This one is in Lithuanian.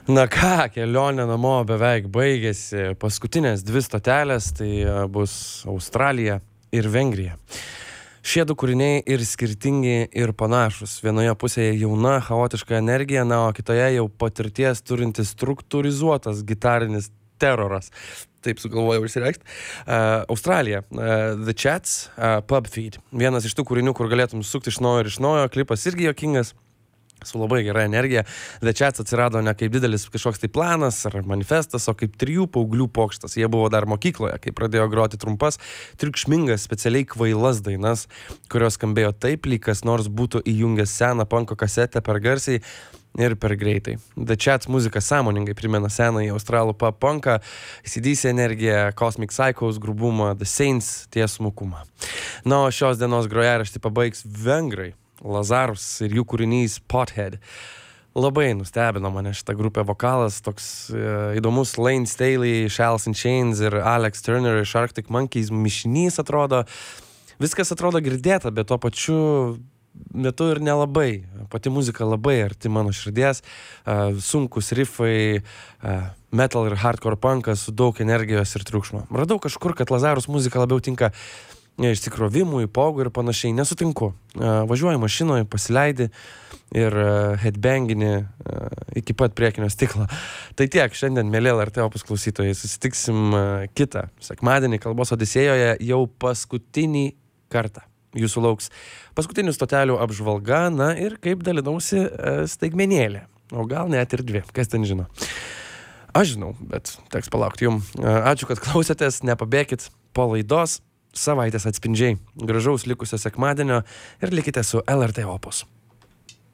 Na ką, kelionė namo beveik baigėsi. Paskutinės 2 stotelės tai bus Australija ir Vengrija. Šie 2 kūriniai ir skirtingi, ir panašus. Vienoje pusėje jauna, chaotiška energija, na, o kitoje jau patirties turintis struktūrizuotas gitarinis teroras. Taip sugalvojau išsireikšti. Australija, The Chats, Pub Feed. Vienas iš tų kūrinių, kur galėtum sukti iš naujo ir iš naujo. Klipas irgi juokingas, su labai gera energija. The Chats atsirado ne kaip didelis kažkoks tai planas ar manifestas, o kaip 3 paauglių pokštas. Jie buvo dar mokykloje, kai pradėjo groti trumpas, triukšmingas, specialiai kvailas dainas, kurios skambėjo taip, lyg kas nors būtų įjungęs seną panko kasetę per garsiai ir per greitai. The Chats muzika sąmoningai primena senąjį australų pop punką, AC/DC energiją, Cosmic Psychos grubumą, The Saints tiesmukumą. Na, o šios dienos grojaraštį pabaigs vengrai, Lazarus ir jų kūrinys Pothead. Labai nustebino mane šitą grupę, vokalas toks įdomus, Lane Staley iš Alice in Chains ir Alex Turner iš Arctic Monkeys mišinys atrodo. Viskas atrodo girdėta, bet tuo pačiu metu ir nelabai. Pati muzika labai arti mano širdies, sunkus riffai, metal ir hardcore punkas su daug energijos ir triukšmo. Radau kažkur, kad Lazarus muzika labiau tinka išsikrovimui, pogui ir panašiai. Nesutinku. Važiuoji mašinoje, pasileidi ir headbangini iki pat priekinio stiklo. Tai tiek šiandien, mėly LRT Opus klausytojai. Susitiksim kitą sekmadienį Kalbos Odisėjoje jau paskutinį kartą. Jūsų lauks paskutinių stotelių apžvalga, na ir kaip dalinausi staigmenėlė. O gal net ir 2, kas ten žino. Aš žinau, bet teks palaukti jum. Ačiū, kad klausėtės, nepabėkit po laidos. Savaitės atspindžiai. Gražaus likusio sekmadienio ir likite su LRT Opus.